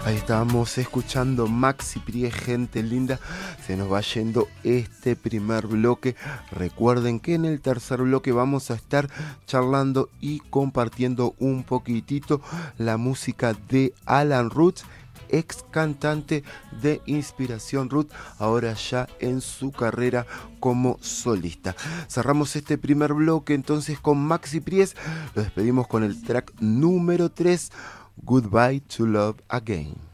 Ahí estábamos escuchando Maxi Priest, gente linda. Se nos va yendo este primer bloque. Recuerden que en el tercer bloque vamos a estar charlando y compartiendo un poquitito la música de Alan Roots, ex cantante de Inspiración Root, ahora ya en su carrera como solista. Cerramos este primer bloque entonces con Maxi Priest. Lo despedimos con el track número 3, Goodbye to Love Again.